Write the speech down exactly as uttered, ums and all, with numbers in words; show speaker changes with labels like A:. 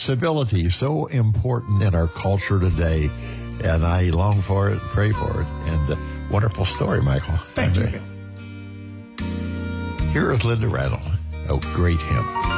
A: Civility, so important in our culture today, and I long for it and pray for it. And uh, wonderful story, Michael.
B: Thank
A: and,
B: you.
A: uh, Here is Linda Randall, a great hymn.